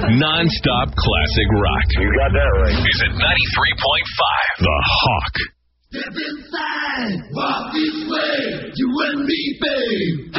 Non-stop classic rock. You got that right. Is at 93.5. The Hawk. Step inside, walk this way, you and me, babe.